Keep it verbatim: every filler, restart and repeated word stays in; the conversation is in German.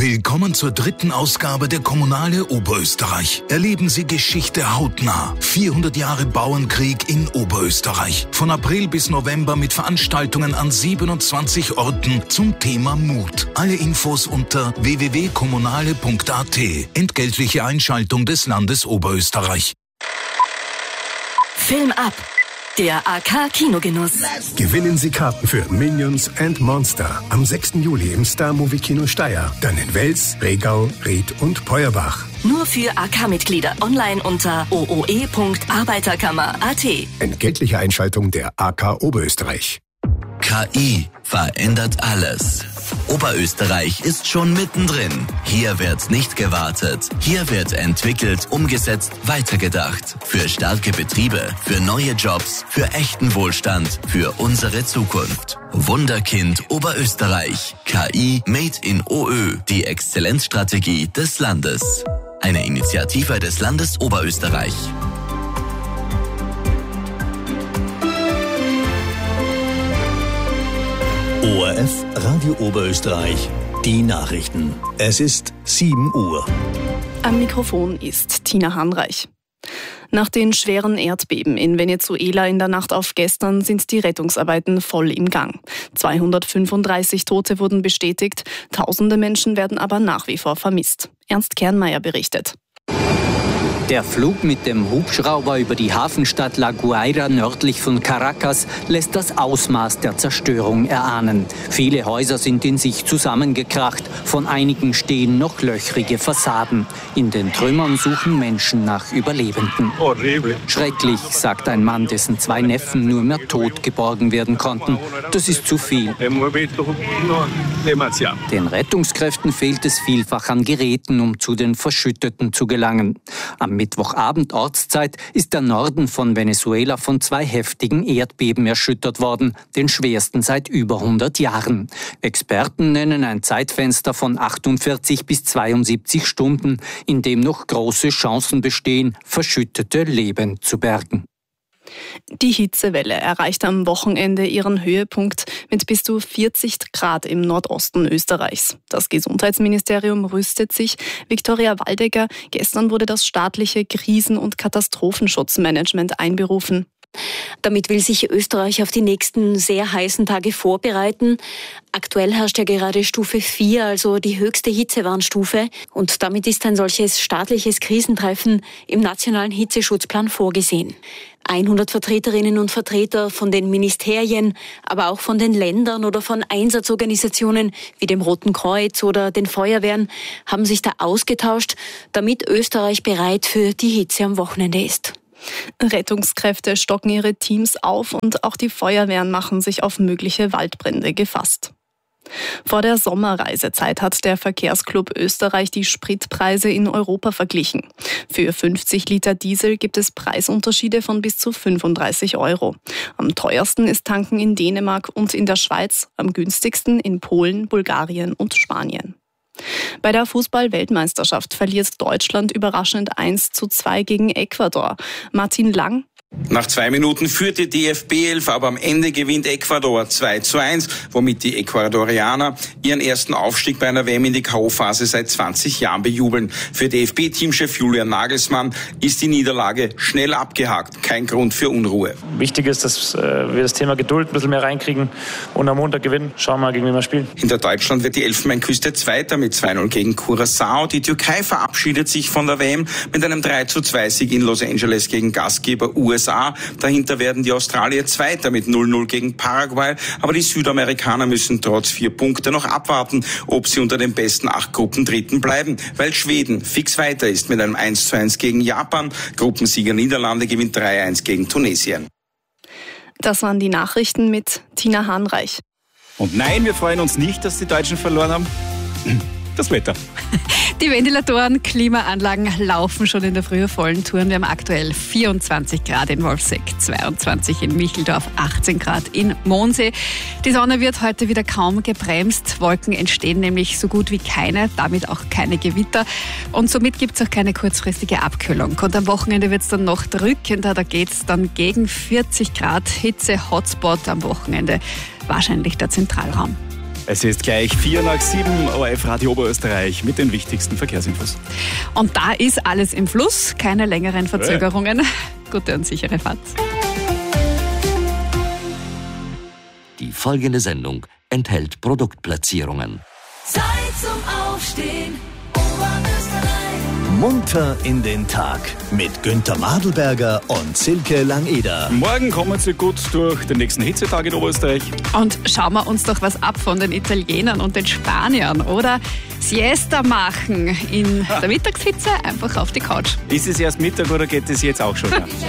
Willkommen zur dritten Ausgabe der Kommunale Oberösterreich. Erleben Sie Geschichte hautnah. vierhundert Jahre Bauernkrieg in Oberösterreich. Von April bis November mit Veranstaltungen an siebenundzwanzig Orten zum Thema Mut. Alle Infos unter w w w punkt kommunale punkt a t. Entgeltliche Einschaltung des Landes Oberösterreich. Film ab. Der A K-Kinogenuss. Gewinnen Sie Karten für Minions and Monster am sechsten Juli im Star Movie Kino Steyr. Dann in Wels, Regau, Ried und Peuerbach. Nur für A K-Mitglieder. Online unter o o e punkt arbeiterkammer punkt a t. Entgeltliche Einschaltung der A K Oberösterreich. K I verändert alles. Oberösterreich ist schon mittendrin. Hier wird nicht gewartet. Hier wird entwickelt, umgesetzt, weitergedacht. Für starke Betriebe, für neue Jobs, für echten Wohlstand, für unsere Zukunft. Wunderkind Oberösterreich. K I Made in OÖ. Die Exzellenzstrategie des Landes. Eine Initiative des Landes Oberösterreich. O R F Radio Oberösterreich, die Nachrichten. Es ist sieben Uhr. Am Mikrofon ist Tina Hanreich. Nach den schweren Erdbeben in Venezuela in der Nacht auf gestern sind die Rettungsarbeiten voll im Gang. zweihundertfünfunddreißig Tote wurden bestätigt, tausende Menschen werden aber nach wie vor vermisst. Ernst Kernmeier berichtet. Der Flug mit dem Hubschrauber über die Hafenstadt La Guaira nördlich von Caracas lässt das Ausmaß der Zerstörung erahnen. Viele Häuser sind in sich zusammengekracht, von einigen stehen noch löchrige Fassaden. In den Trümmern suchen Menschen nach Überlebenden. Horrible. Schrecklich, sagt ein Mann, dessen zwei Neffen nur mehr tot geborgen werden konnten. Das ist zu viel. Den Rettungskräften fehlt es vielfach an Geräten, um zu den Verschütteten zu gelangen. Am Mittwochabend Ortszeit ist der Norden von Venezuela von zwei heftigen Erdbeben erschüttert worden, den schwersten seit über hundert Jahren. Experten nennen ein Zeitfenster von achtundvierzig bis zweiundsiebzig Stunden, in dem noch große Chancen bestehen, Verschüttete lebend zu bergen. Die Hitzewelle erreicht am Wochenende ihren Höhepunkt mit bis zu vierzig Grad im Nordosten Österreichs. Das Gesundheitsministerium rüstet sich. Viktoria Waldecker, gestern wurde das staatliche Krisen- und Katastrophenschutzmanagement einberufen. Damit will sich Österreich auf die nächsten sehr heißen Tage vorbereiten. Aktuell herrscht ja gerade Stufe vier, also die höchste Hitzewarnstufe. Und damit ist ein solches staatliches Krisentreffen im nationalen Hitzeschutzplan vorgesehen. hundert Vertreterinnen und Vertreter von den Ministerien, aber auch von den Ländern oder von Einsatzorganisationen wie dem Roten Kreuz oder den Feuerwehren haben sich da ausgetauscht, damit Österreich bereit für die Hitze am Wochenende ist. Rettungskräfte stocken ihre Teams auf und auch die Feuerwehren machen sich auf mögliche Waldbrände gefasst. Vor der Sommerreisezeit hat der Verkehrsclub Österreich die Spritpreise in Europa verglichen. Für fünfzig Liter Diesel gibt es Preisunterschiede von bis zu fünfunddreißig Euro. Am teuersten ist Tanken in Dänemark und in der Schweiz, am günstigsten in Polen, Bulgarien und Spanien. Bei der Fußball-Weltmeisterschaft verliert Deutschland überraschend eins zu zwei gegen Ecuador. Martin Lang. Nach zwei Minuten führte die D F B elf, aber am Ende gewinnt Ecuador zwei zu eins, womit die Ecuadorianer ihren ersten Aufstieg bei einer W M in die K O-Phase seit zwanzig Jahren bejubeln. Für D F B-Teamchef Julian Nagelsmann ist die Niederlage schnell abgehakt. Kein Grund für Unruhe. Wichtig ist, dass wir das Thema Geduld ein bisschen mehr reinkriegen und am Montag gewinnen. Schauen wir mal, gegen wen wir spielen. Hinter Deutschland wird die Elfenbeinküste Zweiter mit zwei null gegen Curaçao. Die Türkei verabschiedet sich von der W M mit einem drei zu zwei Sieg in Los Angeles gegen Gastgeber U S A. Dahinter werden die Australier Zweiter mit null null gegen Paraguay. Aber die Südamerikaner müssen trotz vier Punkte noch abwarten, ob sie unter den besten acht Gruppen Dritten bleiben, weil Schweden fix weiter ist mit einem eins zu eins gegen Japan. Gruppensieger Niederlande gewinnt drei eins gegen Tunesien. Das waren die Nachrichten mit Tina Hanreich. Und nein, wir freuen uns nicht, dass die Deutschen verloren haben. Das Wetter. Die Ventilatoren, Klimaanlagen laufen schon in der Früh vollen Touren. Wir haben aktuell vierundzwanzig Grad in Wolfseck, zweiundzwanzig in Micheldorf, achtzehn Grad in Mondsee. Die Sonne wird heute wieder kaum gebremst. Wolken entstehen nämlich so gut wie keine, damit auch keine Gewitter. Und somit gibt es auch keine kurzfristige Abkühlung. Und am Wochenende wird es dann noch drückender. Da geht es dann gegen vierzig Grad Hitze, Hotspot am Wochenende. Wahrscheinlich der Zentralraum. Es ist gleich vier nach sieben, O R F Radio Oberösterreich mit den wichtigsten Verkehrsinfos. Und da ist alles im Fluss, keine längeren Verzögerungen. Hey. Gute und sichere Fahrt. Die folgende Sendung enthält Produktplatzierungen. Zeit zum Aufstehen, Oberösterreich. Munter in den Tag mit Günther Madelberger und Silke Langeder. Morgen kommen Sie gut durch den nächsten Hitzetag in Oberösterreich. Und schauen wir uns doch was ab von den Italienern und den Spaniern, oder? Siesta machen in der Mittagshitze, einfach auf die Couch. Ist es erst Mittag oder geht es jetzt auch schon? Ja?